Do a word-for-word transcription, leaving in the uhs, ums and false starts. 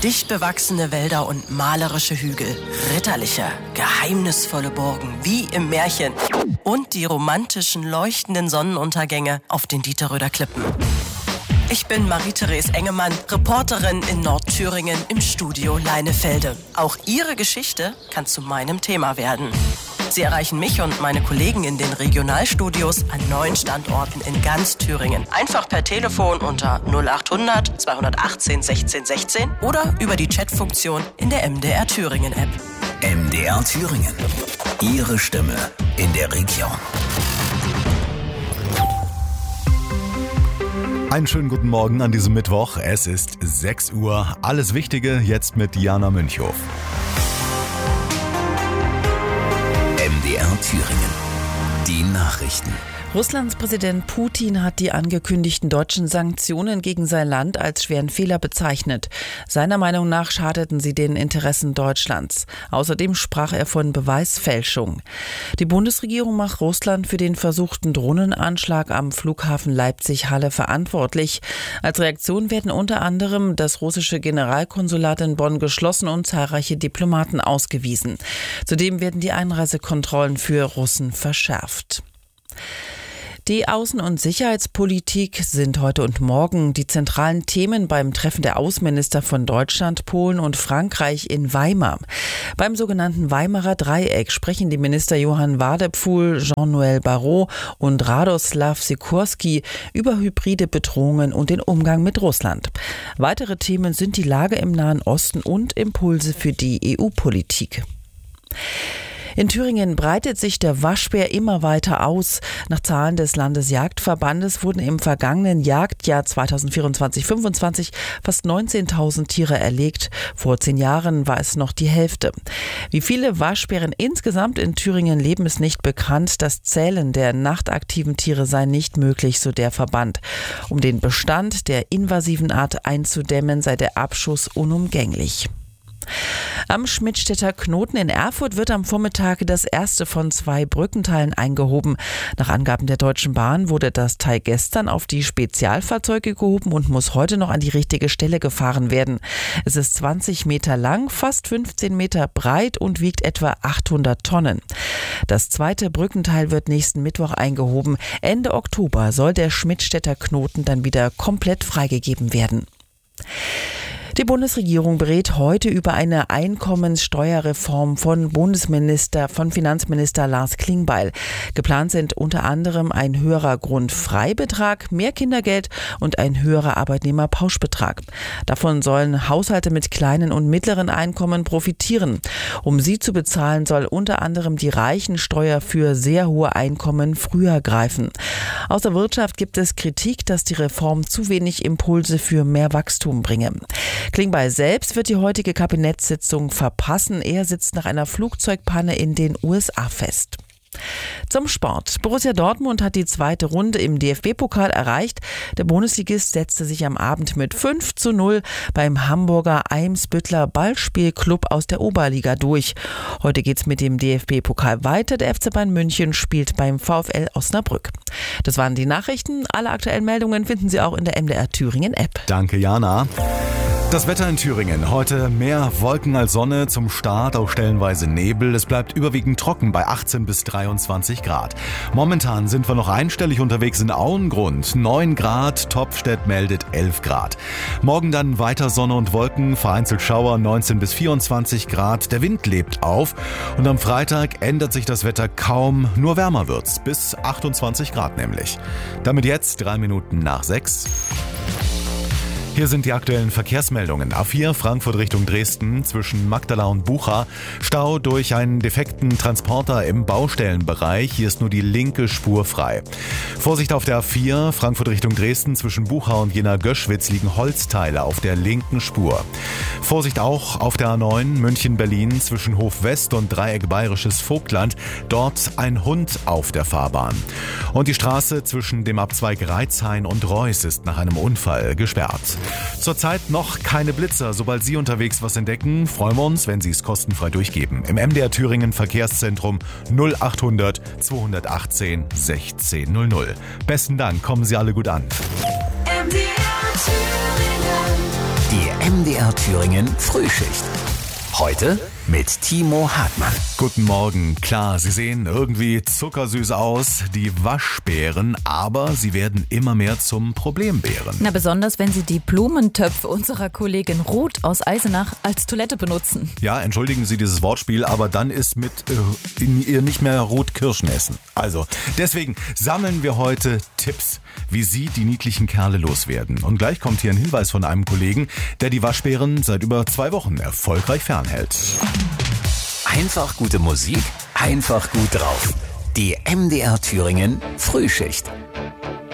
Dicht bewachsene Wälder und malerische Hügel, ritterliche, geheimnisvolle Burgen, wie im Märchen. Und die romantischen, leuchtenden Sonnenuntergänge auf den Dieterröder Klippen. Ich bin Marie-Therese Engemann, Reporterin in Nordthüringen im Studio Leinefelde. Auch Ihre Geschichte kann zu meinem Thema werden. Sie erreichen mich und meine Kollegen in den Regionalstudios an neun Standorten in ganz Thüringen. Einfach per Telefon unter null acht hundert zweihundertachtzehn sechzehn sechzehn oder über die Chatfunktion in der M D R Thüringen App. M D R Thüringen. Ihre Stimme in der Region. Einen schönen guten Morgen an diesem Mittwoch. Es ist sechs Uhr. Alles Wichtige jetzt mit Jana Münchhof. M D R Thüringen. Die Nachrichten. Russlands Präsident Putin hat die angekündigten deutschen Sanktionen gegen sein Land als schweren Fehler bezeichnet. Seiner Meinung nach schadeten sie den Interessen Deutschlands. Außerdem sprach er von Beweisfälschung. Die Bundesregierung macht Russland für den versuchten Drohnenanschlag am Flughafen Leipzig-Halle verantwortlich. Als Reaktion werden unter anderem das russische Generalkonsulat in Bonn geschlossen und zahlreiche Diplomaten ausgewiesen. Zudem werden die Einreisekontrollen für Russen verschärft. Die Außen- und Sicherheitspolitik sind heute und morgen die zentralen Themen beim Treffen der Außenminister von Deutschland, Polen und Frankreich in Weimar. Beim sogenannten Weimarer Dreieck sprechen die Minister Johann Wadephul, Jean-Noël Barrot und Radoslav Sikorski über hybride Bedrohungen und den Umgang mit Russland. Weitere Themen sind die Lage im Nahen Osten und Impulse für die E U-Politik. In Thüringen breitet sich der Waschbär immer weiter aus. Nach Zahlen des Landesjagdverbandes wurden im vergangenen Jagdjahr zweitausendvierundzwanzig fünfundzwanzig fast neunzehntausend Tiere erlegt. Vor zehn Jahren war es noch die Hälfte. Wie viele Waschbären insgesamt in Thüringen leben, ist nicht bekannt. Das Zählen der nachtaktiven Tiere sei nicht möglich, so der Verband. Um den Bestand der invasiven Art einzudämmen, sei der Abschuss unumgänglich. Am Schmidtstädter Knoten in Erfurt wird am Vormittag das erste von zwei Brückenteilen eingehoben. Nach Angaben der Deutschen Bahn wurde das Teil gestern auf die Spezialfahrzeuge gehoben und muss heute noch an die richtige Stelle gefahren werden. Es ist zwanzig Meter lang, fast fünfzehn Meter breit und wiegt etwa achthundert Tonnen. Das zweite Brückenteil wird nächsten Mittwoch eingehoben. Ende Oktober soll der Schmidtstädter Knoten dann wieder komplett freigegeben werden. Die Bundesregierung berät heute über eine Einkommenssteuerreform von Bundesminister, von Finanzminister Lars Klingbeil. Geplant sind unter anderem ein höherer Grundfreibetrag, mehr Kindergeld und ein höherer Arbeitnehmerpauschbetrag. Davon sollen Haushalte mit kleinen und mittleren Einkommen profitieren. Um sie zu bezahlen, soll unter anderem die Reichensteuer für sehr hohe Einkommen früher greifen. Aus der Wirtschaft gibt es Kritik, dass die Reform zu wenig Impulse für mehr Wachstum bringe. Klingbeil selbst wird die heutige Kabinettssitzung verpassen. Er sitzt nach einer Flugzeugpanne in den U S A fest. Zum Sport. Borussia Dortmund hat die zweite Runde im D F B-Pokal erreicht. Der Bundesligist setzte sich am Abend mit fünf zu null beim Hamburger Eimsbüttler Ballspielclub aus der Oberliga durch. Heute geht's mit dem D F B-Pokal weiter. Der F C Bayern München spielt beim VfL Osnabrück. Das waren die Nachrichten. Alle aktuellen Meldungen finden Sie auch in der M D R Thüringen App. Danke, Jana. Das Wetter in Thüringen. Heute mehr Wolken als Sonne, zum Start auch stellenweise Nebel. Es bleibt überwiegend trocken bei achtzehn bis dreiundzwanzig Grad. Momentan sind wir noch einstellig unterwegs in Auengrund. neun Grad, Topfstedt meldet elf Grad. Morgen dann weiter Sonne und Wolken, vereinzelt Schauer neunzehn bis vierundzwanzig Grad. Der Wind lebt auf und am Freitag ändert sich das Wetter kaum, nur wärmer wird's, bis achtundzwanzig Grad nämlich. Damit jetzt drei Minuten nach sechs. Hier sind die aktuellen Verkehrsmeldungen. A vier Frankfurt Richtung Dresden zwischen Magdala und Bucha. Stau durch einen defekten Transporter im Baustellenbereich. Hier ist nur die linke Spur frei. Vorsicht auf der A vier Frankfurt Richtung Dresden zwischen Bucha und Jena-Göschwitz liegen Holzteile auf der linken Spur. Vorsicht auch auf der A neun München-Berlin zwischen Hof West und Dreieck Bayerisches Vogtland. Dort ein Hund auf der Fahrbahn. Und die Straße zwischen dem Abzweig Reitzhain und Reuß ist nach einem Unfall gesperrt. Zurzeit noch keine Blitzer. Sobald Sie unterwegs was entdecken, freuen wir uns, wenn Sie es kostenfrei durchgeben. Im M D R Thüringen Verkehrszentrum null acht hundert zweihundertachtzehn sechzehn null null. Besten Dank, kommen Sie alle gut an. M D R Thüringen. Die M D R Thüringen Frühschicht. Heute mit Timo Hartmann. Guten Morgen. Klar, Sie sehen irgendwie zuckersüß aus, die Waschbären, aber sie werden immer mehr zum Problembären. Na, besonders wenn Sie die Blumentöpfe unserer Kollegin Ruth aus Eisenach als Toilette benutzen. Ja, entschuldigen Sie dieses Wortspiel, aber dann ist mit äh, in ihr nicht mehr Ruth Kirschen essen. Also, deswegen sammeln wir heute Tipps, wie Sie die niedlichen Kerle loswerden. Und gleich kommt hier ein Hinweis von einem Kollegen, der die Waschbären seit über zwei Wochen erfolgreich fernhält. Einfach gute Musik, einfach gut drauf. Die M D R Thüringen Frühschicht.